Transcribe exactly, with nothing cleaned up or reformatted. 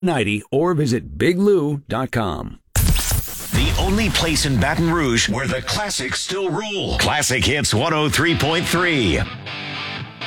ninety or visit big lou dot com. The only place in Baton Rouge where the classics still rule. Classic Hits one oh three point three.